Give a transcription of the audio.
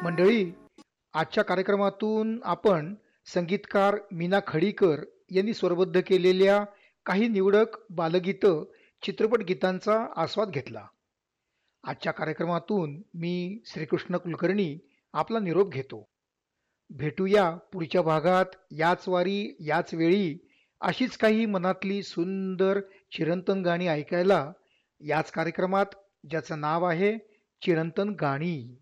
मंडळी, आजच्या कार्यक्रमातून आपण संगीतकार मीना खडीकर यांनी स्वरबद्ध केलेल्या काही निवडक बालगीतं, चित्रपट गीतांचा आस्वाद घेतला. आजच्या कार्यक्रमातून मी श्रीकृष्ण कुलकर्णी आपला निरोप घेतो. भेटूया पुढच्या भागात याच वारी याच वेळी अशीच काही मनातली सुंदर चिरंतन गाणी ऐकायला, याच कार्यक्रमात ज्याचं नाव आहे चिरंतन गाणी.